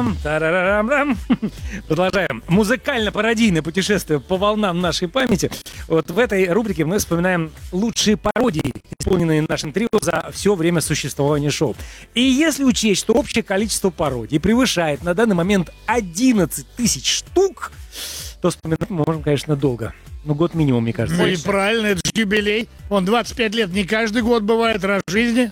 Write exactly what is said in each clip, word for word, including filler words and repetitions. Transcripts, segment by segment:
Тарарам-рам, тарарам-рам. Продолжаем музыкально-пародийное путешествие по волнам нашей памяти. Вот в этой рубрике мы вспоминаем лучшие пародии, исполненные нашим трио за все время существования шоу. И если учесть, что общее количество пародий превышает на данный момент одиннадцать тысяч штук, то вспоминать мы можем, конечно, долго. Ну, год минимум, мне кажется. Ну и правильно, это же юбилей. Он двадцать пять лет не каждый год бывает, раз в жизни.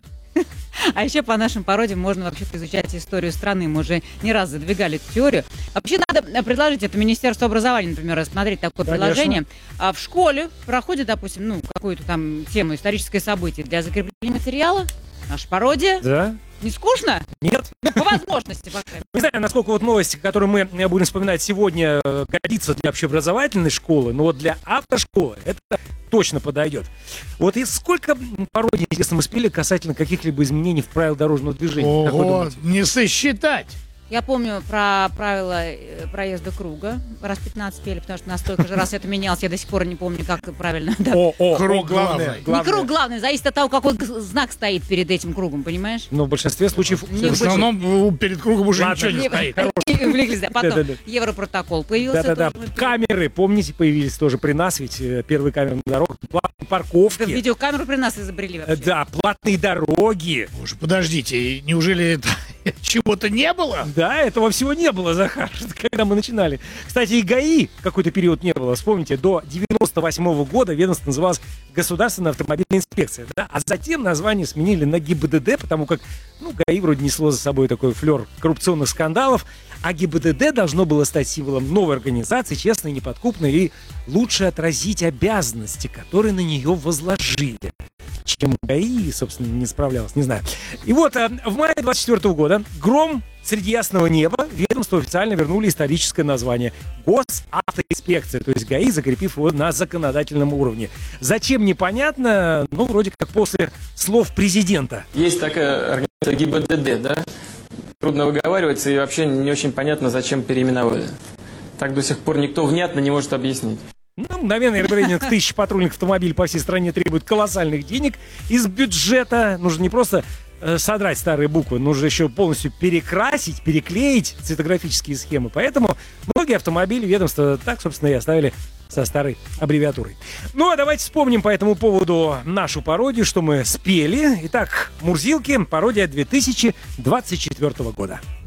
А еще по нашим пародиям можно вообще-то изучать историю страны. Мы уже не раз задвигали эту теорию. Вообще надо предложить это Министерству образования, например, рассмотреть такое Конечно. предложение. А в школе проходит, допустим, ну, какую-то там тему, историческое событие для закрепления материала. Наша пародия. Да? Не скучно? Нет. Ну, по возможности, по крайней мере. Не знаю, насколько вот новости, которые мы будем вспоминать сегодня, годится для общеобразовательной школы, но вот для автошколы это точно подойдет. Вот и сколько пародий, интересно, мы спели касательно каких-либо изменений в правилах дорожного движения? Как вы Ого, думаете? не сосчитать. Я помню про правила э, проезда круга. Раз пятнадцать пели, потому что настолько же раз это менялось, я до сих пор не помню, как правильно. Да. О, о, Круг о, главное, главный. главное. Не круг главный, зависит от того, какой г- знак стоит перед этим кругом, понимаешь? Но в большинстве случаев... Не В основном у- перед кругом уже Ладно. ничего не стоит. И увлеклись, да. Потом Да-да-да. Европротокол появился. Да-да-да. тоже. Камеры, помните, появились тоже при нас, ведь э, первые камеры на дорогах, платные парковки. Видеокамеру при нас изобрели Э, вообще. Да, платные дороги. Боже, подождите, неужели это чего-то не было? Да, этого всего не было, Захар, когда мы начинали. Кстати, и ГАИ какой-то период не было. Вспомните, до девяносто восьмого года ведомство называлось Государственная автомобильная инспекция. Да? А затем название сменили на ГИБДД, потому как, ну, ГАИ вроде несло за собой такой флер коррупционных скандалов. А ГИБДД должно было стать символом новой организации, честной, неподкупной, и лучше отразить обязанности, которые на нее возложили. Чем ГАИ, собственно, не справлялась, не знаю. И вот а, в мае двадцать четвёртого года гром среди ясного неба ведомство официально вернули историческое название Госавтоинспекция, то есть ГАИ, закрепив его на законодательном уровне. Зачем, непонятно, ну, вроде как после слов президента. Есть такая организация ГИБДД, да? Трудно выговаривается и вообще не очень понятно, зачем переименовали. Так до сих пор никто внятно не может объяснить. Ну, мгновенный ребрендинг тысячи патрульных автомобилей по всей стране требует колоссальных денег из бюджета. Нужно не просто э, содрать старые буквы, нужно еще полностью перекрасить, переклеить цветографические схемы. Поэтому многие автомобили ведомства так, собственно, и оставили со старой аббревиатурой. Ну, а давайте вспомним по этому поводу нашу пародию, что мы спели. Итак, Мурзилки, пародия две тысячи двадцать четвёртого года.